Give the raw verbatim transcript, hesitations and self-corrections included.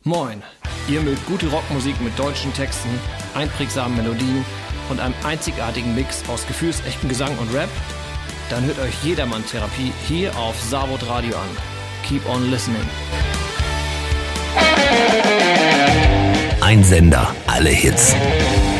Moin, ihr mögt gute Rockmusik mit deutschen Texten, einprägsamen Melodien und einem einzigartigen Mix aus gefühlsechten Gesang und Rap? Dann hört euch Jedermann-Therapie hier auf Savod Radio an. Keep on listening. Ein Sender, alle Hits.